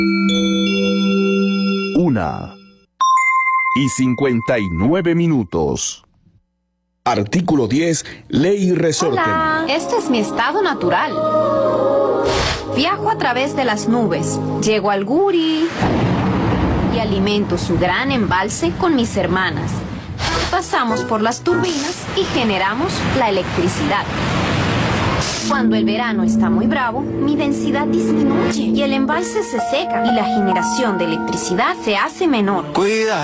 1:59. Artículo 10. Ley resorte. Hola, este es mi estado natural. Viajo a través de las nubes, llego al Guri y alimento su gran embalse con mis hermanas. Pasamos por las turbinas y generamos la electricidad. Cuando el verano está muy bravo, mi densidad disminuye y el embalse se seca y la generación de electricidad se hace menor. Cuida.